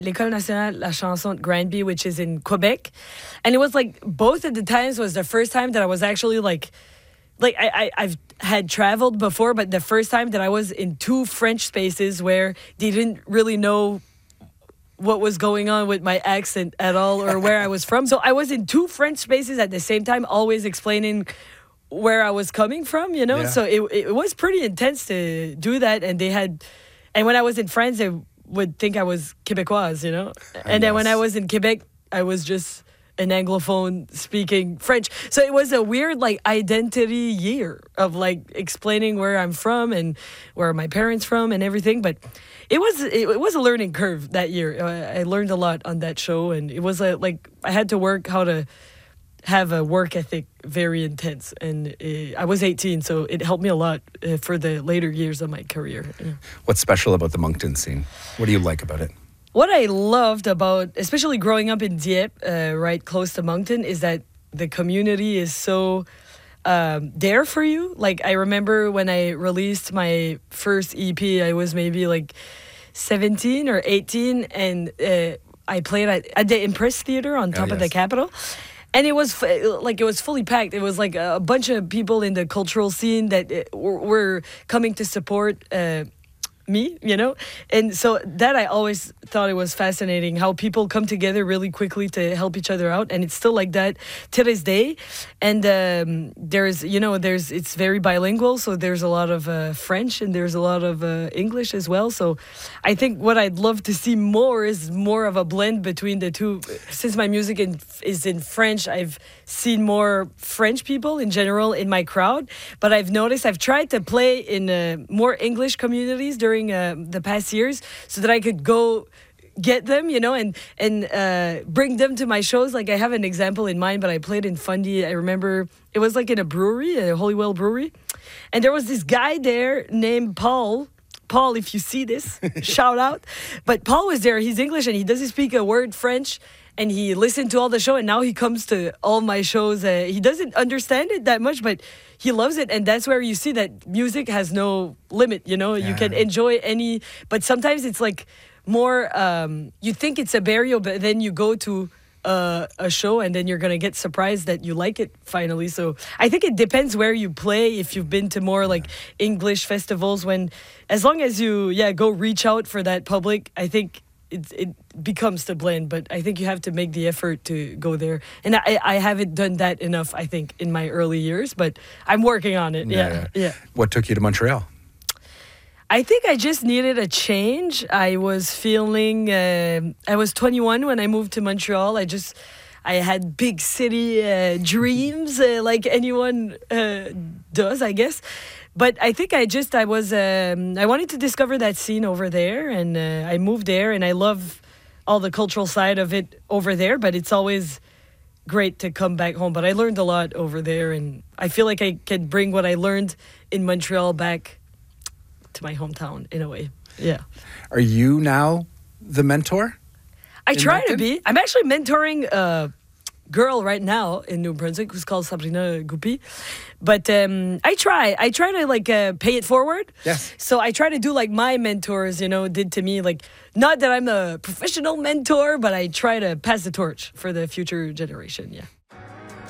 L'École nationale la chanson at Granby, which is in Quebec. And it was like both of the times was the first time that I was actually like I've had traveled before, but the first time that I was in two French spaces where they didn't really know what was going on with my accent at all or where I was from. So I was in two French spaces at the same time, always explaining where I was coming from, you know? Yeah. So it was pretty intense to do that. And when I was in France, they would think I was Quebecoise, you know? And then when I was in Quebec, I was just an Anglophone speaking French. So it was a weird like identity year of like explaining where I'm from and where my parents from and everything. But it was a learning curve that year. I learned a lot on that show, and it was I had to work how to have a work ethic very intense. And I was 18, so it helped me a lot for the later years of my career. Yeah. What's special about the Moncton scene? What do you like about it? What I loved about, especially growing up in Dieppe, right close to Moncton, is that the community is so there for you. Like, I remember when I released my first EP, I was maybe like 17 or 18, and I played at the Impress Theater on top of the Capitol. And it was it was fully packed. It was like a bunch of people in the cultural scene that were coming to support me, you know? And so that I always thought it was fascinating how people come together really quickly to help each other out. And it's still like that to this day. And it's very bilingual. So there's a lot of French and there's a lot of English as well. So I think what I'd love to see more is more of a blend between the two. Since my music is in French, I've seen more French people in general in my crowd. But I've noticed I've tried to play in more English communities during the past years so that I could go get them, you know, and bring them to my shows. Like, I have an example in mind, but I played in Fundy. I remember it was like in a brewery, a Holywell brewery. And there was this guy there named Paul. Paul, if you see this, shout out. But Paul was there. He's English and he doesn't speak a word French. And he listened to all the show, and now he comes to all my shows. He doesn't understand it that much, but he loves it. And that's where you see that music has no limit, you know? Yeah. You can enjoy any, but sometimes it's like more, you think it's a barrier, but then you go to a show and then you're going to get surprised that you like it finally. So I think it depends where you play. If you've been to more like English festivals, as long as you, go reach out for that public, I think it becomes the blend, but I think you have to make the effort to go there. And I haven't done that enough, I think, in my early years, but I'm working on it. Yeah. What took you to Montreal? I think I just needed a change. I was feeling, I was 21 when I moved to Montreal. I had big city dreams, like anyone does, I guess. But I think I wanted to discover that scene over there, and I moved there, and I love all the cultural side of it over there, but it's always great to come back home. But I learned a lot over there, and I feel like I can bring what I learned in Montreal back to my hometown in a way. Yeah. Are you now the mentor? I try to be. I'm actually mentoring girl right now in New Brunswick who's called Sabrina Goupy. But I try to like pay it forward. Yes. So I try to do like my mentors, did to me. Like, not that I'm a professional mentor, but I try to pass the torch for the future generation. Yeah.